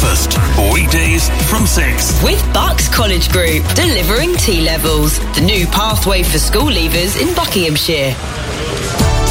breakfast. Weekdays from 6. With Bucks College Group, delivering T-levels. The new pathway for school leavers in Buckinghamshire.